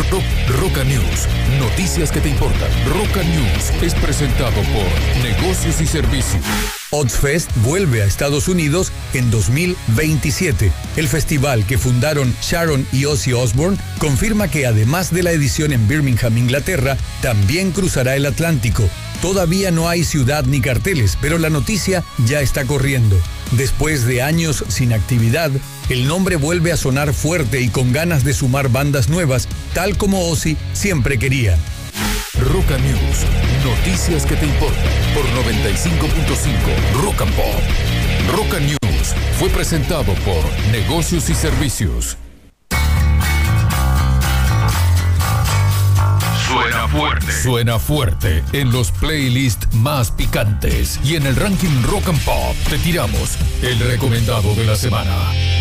Roca News, noticias que te importan. Roca News es presentado por Negocios y Servicios. Ozzfest vuelve a Estados Unidos en 2027. El festival que fundaron Sharon y Ozzy Osbourne confirma que además de la edición en Birmingham, Inglaterra, también cruzará el Atlántico. Todavía no hay ciudad ni carteles, pero la noticia ya está corriendo. Después de años sin actividad, el nombre vuelve a sonar fuerte y con ganas de sumar bandas nuevas, tal como Ozzy siempre quería. Roca News, noticias que te importan por 95.5 Rock and Pop. Roca News fue presentado por Negocios y Servicios. Suena fuerte. Suena fuerte en los playlists más picantes y en el ranking Rock and Pop te tiramos el recomendado de la semana.